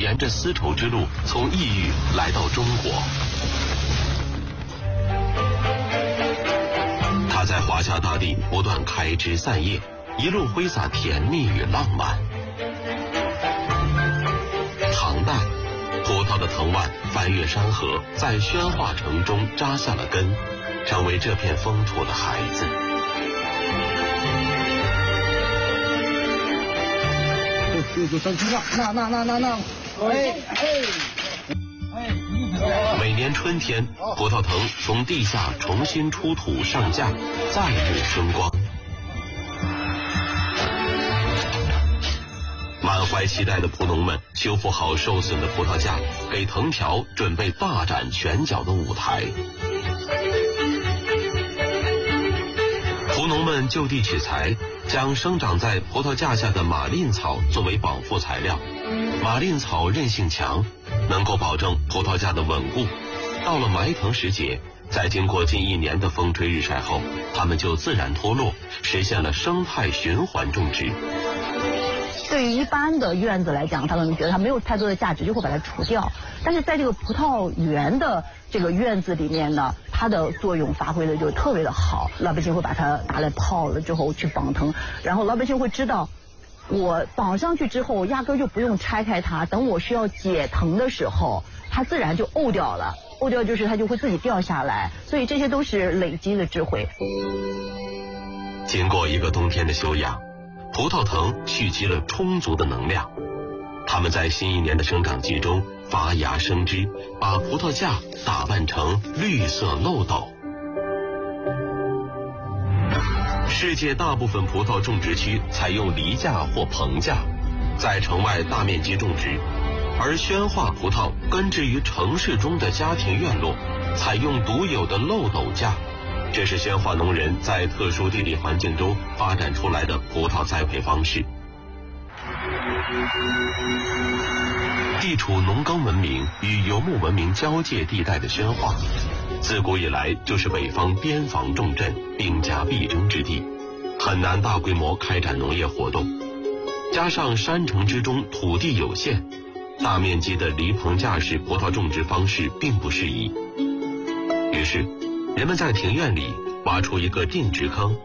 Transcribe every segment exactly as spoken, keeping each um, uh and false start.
沿着丝绸之路从异域来到中国。他在华夏大地不断开枝散叶，一路挥洒甜蜜与浪漫。唐代，葡萄的藤蔓翻越山河，在宣化城中扎下了根，成为这片风土的孩子。 就就上去了，那那那那那，哎哎哎！ 每年春天，葡萄藤从地下重新出土上架，再度生光。满怀期待的葡农们修复好受损的葡萄架，给藤条准备大展拳脚的舞台。葡农们就地取材，将生长在葡萄架下的马蔺草作为绑缚材料。马蔺草韧性强，能够保证葡萄架的稳固。到了埋藤时节，在经过近一年的风吹日晒后，它们就自然脱落，实现了生态循环种植。 对于一般的院子来讲，他们觉得它没有太多的价值，就会把它除掉。但是在这个葡萄园的这个院子里面呢，它的作用发挥的就特别的好。老百姓会把它拿来泡了之后去绑藤，然后老百姓会知道，我绑上去之后，压根就不用拆开它，等我需要解藤的时候，它自然就沤掉了。沤掉就是它就会自己掉下来，所以这些都是累积的智慧。 经过一个冬天的休养，葡萄藤蓄积了充足的能量，它们在新一年的生长季中发芽生枝，把葡萄架打扮成绿色漏斗。世界大部分葡萄种植区采用梨架或棚架，在城外大面积种植，而宣化葡萄根植于城市中的家庭院落，采用独有的漏斗架。这是宣化农人在特殊地理环境中发展出来的葡萄栽培方式。地处农耕文明与游牧文明交界地带的宣化，自古以来就是北方边防重镇、兵家必争之地，很难大规模开展农业活动。加上山城之中土地有限，大面积的梨棚架式葡萄种植方式并不适宜。于是人们在庭院里挖出一个定植坑，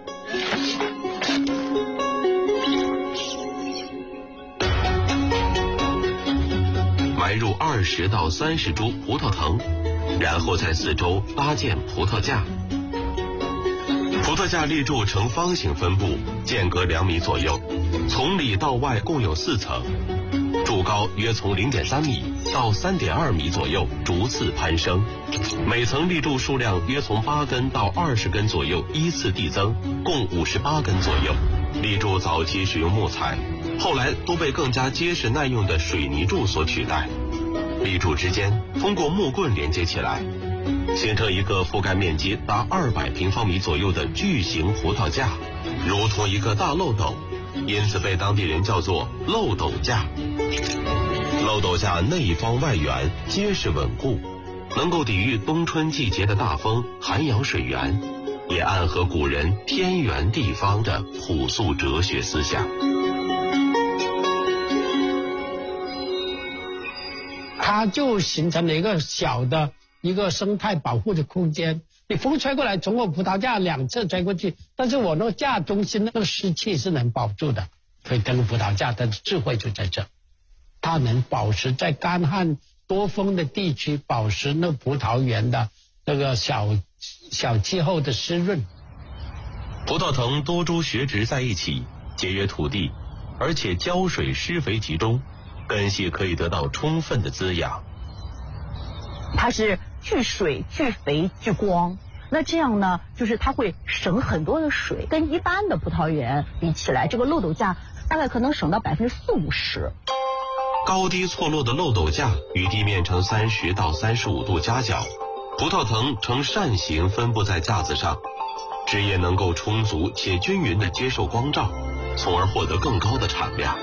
埋入二十到三十株葡萄藤，然后在四周搭建葡萄架。葡萄架立柱呈方形分布，间隔两米左右，从里到外共有四层，柱高约从 零点三米到 三点二米左右，逐次攀升。每层立柱数量约从八根到二十根左右，依次递增，共五十八根左右。立柱早期使用木材，后来都被更加结实耐用的水泥柱所取代。立柱之间通过木棍连接起来，形成一个覆盖面积达二百平方米左右的巨型葡萄架，如同一个大漏斗，因此被当地人叫做漏斗架。漏斗架内方外圆，结实稳固，能够抵御冬春季节的大风，涵养水源，也暗合古人天圆地方的朴素哲学思想。 它就形成了一个小的一个生态保护的空间。你风吹过来，从我葡萄架两侧吹过去，但是我那个架中心那个湿气是能保住的，所以这个葡萄架的智慧就在这，它能保持在干旱多风的地区，保持那葡萄园的那个小小气候的湿润。 葡萄藤多株学植在一起，节约土地，而且浇水施肥集中，根系可以得到充分的滋养。 它是聚水、聚肥、聚光，那这样呢，就是它会省很多的水，跟一般的葡萄园比起来，这个漏斗架大概可能省到百分之四五十。 高低错落的漏斗架与地面呈三十到三十五度夹角，葡萄藤呈扇形分布在架子上，枝叶能够充足且均匀地接受光照，从而获得更高的产量。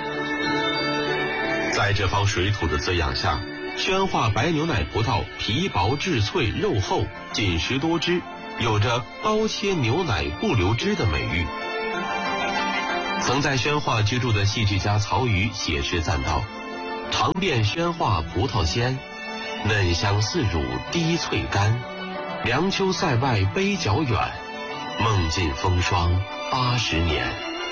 在这方水土的滋养下，宣化白牛奶葡萄皮薄质脆肉厚，紧实多汁，有着刀切牛奶不流汁的美誉。曾在宣化居住的戏剧家曹禺写诗赞道： 糖变宣化葡萄鲜，嫩香似乳滴脆甘。凉秋塞外杯脚远，梦尽风霜八十年。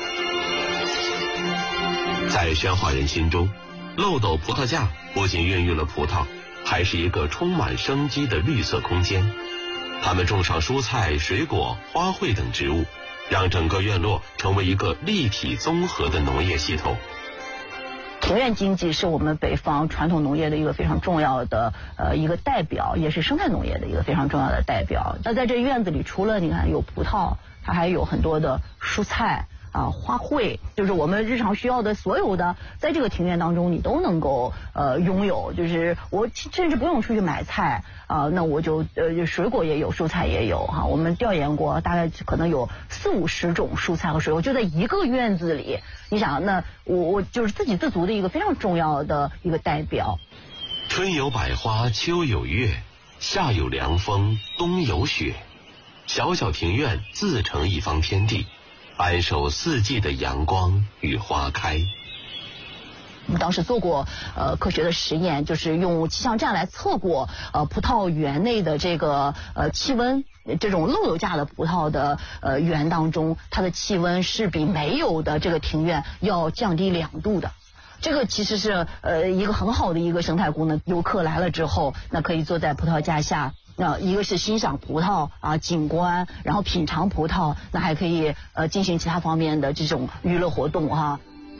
在宣化人心中，漏斗葡萄架不仅孕育了葡萄，还是一个充满生机的绿色空间。他们种上蔬菜、水果、花卉等植物，让整个院落成为一个立体综合的农业系统。 庭院经济是我们北方传统农业的一个非常重要的呃一个代表，也是生态农业的一个非常重要的代表。那在这院子里，除了你看有葡萄，它还有很多的蔬菜啊、花卉，就是我们日常需要的所有的，在这个庭院当中你都能够呃拥有。就是我甚至不用出去买菜啊、呃，那我就呃水果也有，蔬菜也有哈。我们调研过，大概可能有四五十种蔬菜和水果，就在一个院子里。你想，那我我就是自给自足的一个非常重要的一个代表。 春有百花，秋有月，夏有凉风，冬有雪。小小庭院自成一方天地，安守四季的阳光与花开。 我们当时做过呃科学的实验，就是用气象站来测过呃葡萄园内的这个呃气温，这种漏斗架的葡萄的呃园当中，它的气温是比没有的这个庭院要降低两度的。这个其实是呃一个很好的一个生态功能。游客来了之后，那可以坐在葡萄架下，那、呃、一个是欣赏葡萄啊景观，然后品尝葡萄，那还可以呃进行其他方面的这种娱乐活动哈。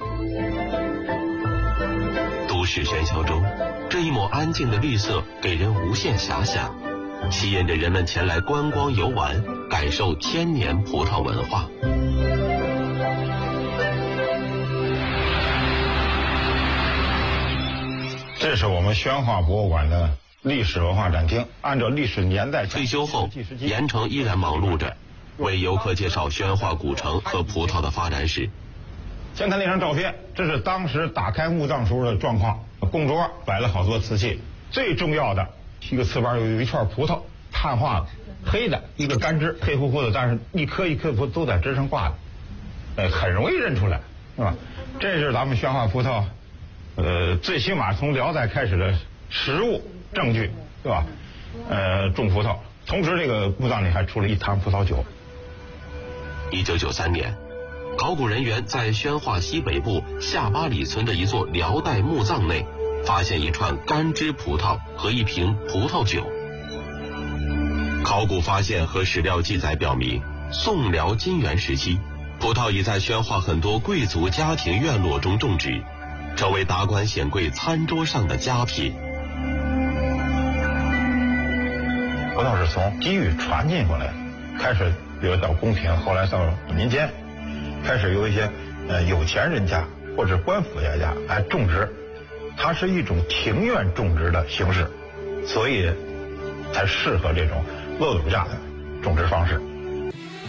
都市喧嚣中，这一抹安静的绿色给人无限遐想，吸引着人们前来观光游玩，感受千年葡萄文化。 这是我们宣化博物馆的历史文化展厅，按照历史年代。 退休后，严成依然忙碌着，为游客介绍宣化古城和葡萄的发展史。 先看那张照片，这是当时打开墓葬时候的状况。供桌摆了好多瓷器，最重要的一个瓷盘有一串葡萄，碳化的，黑的，一个干枝，黑乎乎的，但是一颗一颗葡萄都在枝上挂的，呃，很容易认出来，是吧？这是咱们宣化葡萄，呃，最起码从辽代开始的实物证据，对吧？呃，种葡萄，同时这个墓葬里还出了一坛葡萄酒。 一九九三年。考古人员在宣化西北部下八里村的一座辽代墓葬内，发现一串干枝葡萄和一瓶葡萄酒。考古发现和史料记载表明，宋辽金元时期，葡萄已在宣化很多贵族家庭院落中种植，成为达官显贵餐桌上的佳品。 葡萄是从地域传进过来的，开始比如到宫廷，后来到民间。开始有一些呃有钱人家或者官府家家来种植，它是一种庭院种植的形式，所以才适合这种漏斗架的种植方式。